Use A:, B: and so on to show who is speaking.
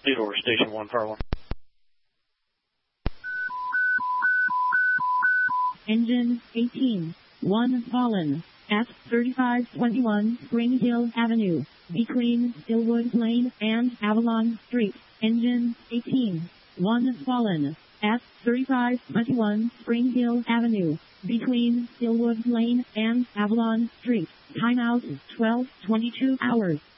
A: Theodore, Station 1, Power 1.
B: Engine 18. 1 fallen. At 3521 Spring Hill Avenue, between Stillwood Lane and Avalon Street. Engine 18. 1 fallen. At 3521 Spring Hill Avenue, between Stillwood Lane and Avalon Street. Timeout 12:22 hours.